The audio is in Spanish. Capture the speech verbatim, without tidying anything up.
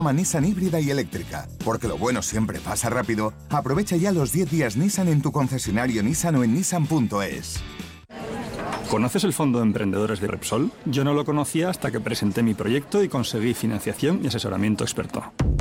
Nissan híbrida y eléctrica. Porque lo bueno siempre pasa rápido, aprovecha ya los diez días Nissan en tu concesionario Nissan o en nissan punto es. ¿Conoces el Fondo de Emprendedores de Repsol? Yo no lo conocía hasta que presenté mi proyecto y conseguí financiación y asesoramiento experto.